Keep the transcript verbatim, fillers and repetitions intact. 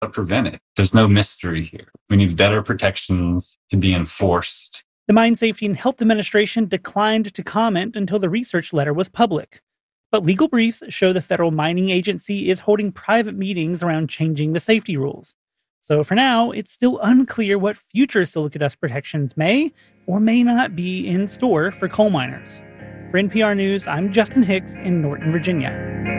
prevent it. There's no mystery here. We need better protections to be enforced. The Mine Safety and Health Administration declined to comment until the research letter was public. But legal briefs show the Federal Mining Agency is holding private meetings around changing the safety rules. So for now, it's still unclear what future silica dust protections may or may not be in store for coal miners. For N P R News, I'm Justin Hicks in Norton, Virginia.